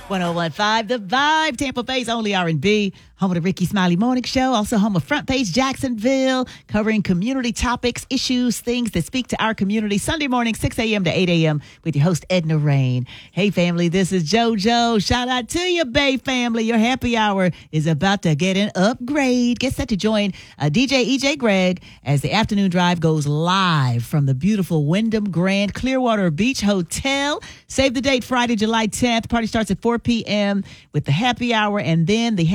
1015 The Vibe, Tampa Bay's only R&B, home of the Ricky Smiley Morning Show, also home of Front Page Jacksonville, covering community topics, issues, things that speak to our community. Sunday morning, 6 a.m. to 8 a.m. with your host, Edna Rain. Hey, family, this is JoJo. Shout out to you, Bay family. Your happy hour is about to get an upgrade. Get set to join DJ EJ Greg as the afternoon drive goes live from the beautiful Wyndham Grand Clearwater Beach Hotel. Save the date, Friday, July 10th. Party starts at 4 p.m. with the happy hour, and then the